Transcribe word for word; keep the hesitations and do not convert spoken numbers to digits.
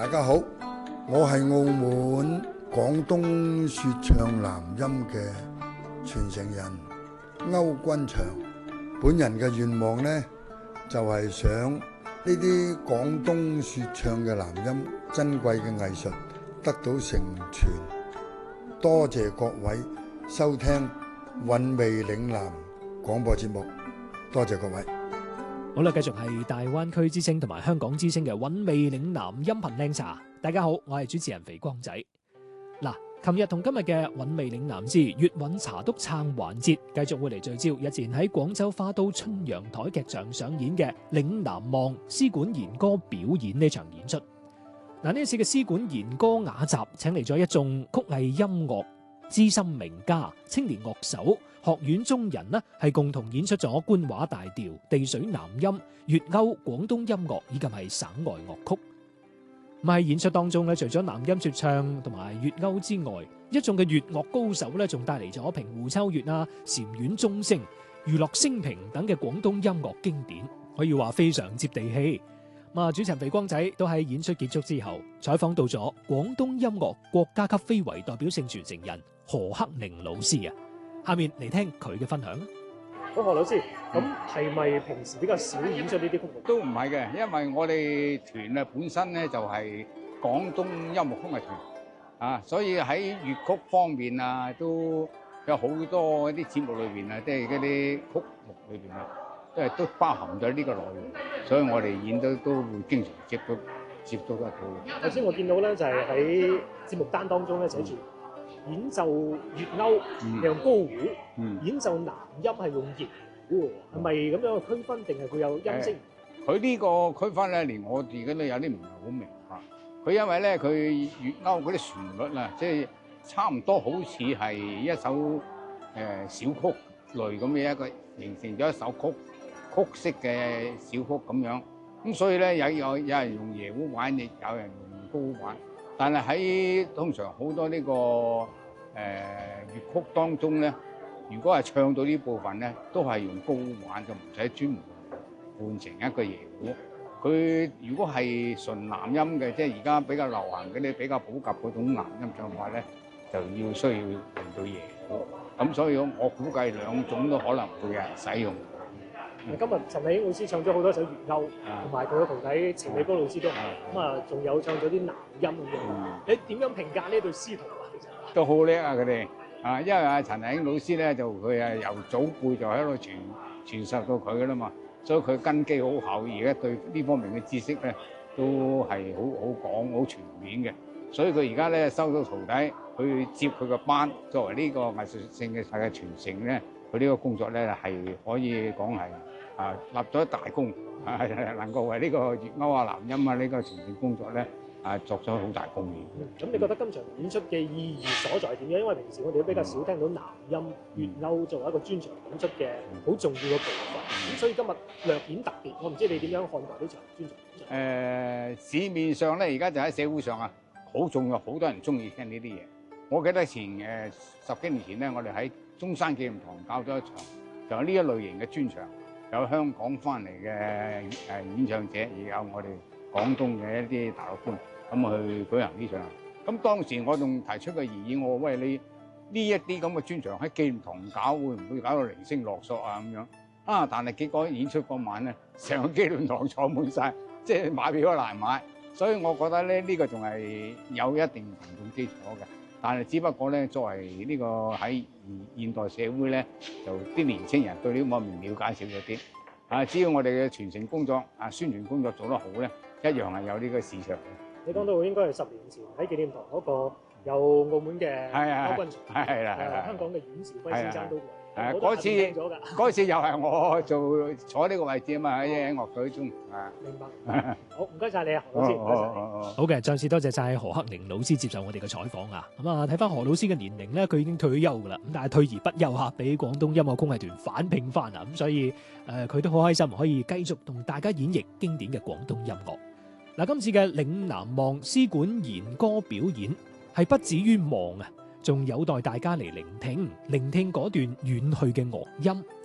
大家好，我係澳門廣東說唱南音嘅傳承人歐君祥。本人嘅願望呢，就係想呢啲廣東說唱嘅南音珍貴嘅藝術得到成傳。多謝各位收聽韻味嶺南廣播節目，多謝各位。 好啦，繼續係大灣區之聲同埋香港之聲嘅韻味嶺南音頻靚茶。大家好，我係主持人肥光仔。嗱，琴日同今日嘅韻味嶺南之粵韻茶督撐環節，繼續會嚟聚焦日前喺廣州花都春陽台劇場上演嘅嶺南望絲管弦歌表演呢場演出。嗱，呢次嘅絲管弦歌雅集請嚟咗一眾曲藝音樂資深名家、青年樂手、學院中人呢，係共同演出咗官話大調、地水南音、粵謳、廣東音樂以及係省外樂曲。咁喺演出當中咧，除咗南音說唱同埋粵謳之外，一眾嘅粵樂高手咧，仲帶嚟咗平湖秋月啊、禪院鐘聲、娛樂升平等嘅廣東音樂經典，可以話非常接地氣。咁啊，主持人肥光仔都喺演出結束之後採訪到咗廣東音樂國家級非遺代表性傳承人何克寧老師啊。下面嚟聽佢嘅分享。 好，何老師，咁係咪平時比較少演出呢啲曲目？ 都唔係嘅，因為我哋團啊本身咧就係廣東音樂曲藝團啊，所以喺粵曲方面啊都有好多啲節目裏邊啊，即係嗰啲曲目裏邊啊，都係都包含咗呢個內容，所以我哋演都都會經常接觸接觸得到。 頭先我見到咧就係喺節目單當中咧寫住。演奏粵謳係用高胡，嗯、演奏南音係用熱胡，係咪咁樣嘅區分，定係佢有音色？ 佢呢個區分咧，連我自己都有啲唔係好明白。佢因為咧，佢粵謳嗰啲旋律啊，即係差唔多好似係一首誒、呃、小曲類咁嘅一個形成咗一首曲曲式嘅小曲咁樣。咁所以咧，有有有人用椰胡玩，亦有人用高胡玩。但係喺通常好多呢、這個誒、呃、粵曲當中咧，如果係唱到呢部分咧，都係用高胡玩，就唔使專門換成一個椰胡。佢如果係純南音嘅，即係而家比較流行嗰啲比較普及嗰種南音唱法咧，就要需要用到椰胡。咁所以我估計兩種都可能會有人使用。 今日陳麗英老師唱咗好多首粵謳，同埋佢嘅徒弟程美波老師都係咁啊，仲有唱咗啲南音咁樣。你點樣評價呢對師徒啊？其實都好叻啊！佢哋啊，因為阿陳麗英老師咧，就佢啊由祖輩就喺度傳傳授到佢噶啦嘛，所以佢根基好厚，而家對呢方面嘅知識咧都係好好廣、好全面嘅。所以佢而家咧收到徒弟去接佢個班，作為呢個藝術性嘅嘅傳承咧，佢呢個工作咧係可以講係。啊！立咗大功，啊能夠為呢個粵謳啊、南音啊呢個傳承工作咧，啊作咗好大貢獻。 咁、嗯、你覺得今場演出嘅意義所在點樣？因為平時我哋都比較少聽到南音、粵謳作為一個專場演出嘅好重要嘅部分，咁、嗯、所以今日略顯特別。我唔知你點樣看待呢場專場演出？誒、 呃，市面上咧而家就喺社會上啊，好重要，好多人中意聽呢啲嘢。我記得前誒、呃、十幾年前咧，我哋喺中山紀念堂搞咗一場，就係呢一類型嘅專場。有香港翻嚟嘅誒演唱者，亦有我哋廣東嘅一啲大陸官，咁去舉行呢場。咁當時我仲提出個異議，我話喂，你呢一啲咁嘅專場喺紀念堂搞，會唔會搞到零星落索啊咁樣？啊！但係結果演出嗰晚咧，成個紀念堂坐滿晒，即係買票都難買。所以我覺得咧，呢、呢個仲係有一定群眾基礎嘅。但係只不過咧，作為呢個喺現代社會咧，就啲年青人對呢方面了解少咗啲。啊，只要我哋嘅傳承工作、啊宣傳工作做得好咧，一樣係有呢個市場嘅。 你講到應該係十年前喺紀念堂嗰個有澳門嘅歐君祥，係啦係啦，香港嘅阮兆輝先生都。 誒嗰次嗰次又係我做坐呢個位置啊嘛，喺樂隊中啊。 明白。好，唔該晒你啊，何老師，唔該晒。 好嘅，再次多謝晒何克寧老師接受我哋嘅採訪啊。咁啊，睇翻何老師嘅年齡咧，佢已經退休噶啦。咁但係退而不休嚇，俾廣東音樂曲藝團反聘翻啊。咁所以誒，佢都好開心可以繼續同大家演繹經典嘅廣東音樂。嗱，今次嘅嶺南望絲管弦歌表演係不止於望啊！仲有待大家嚟聆聽，聆聽嗰段遠去嘅樂音。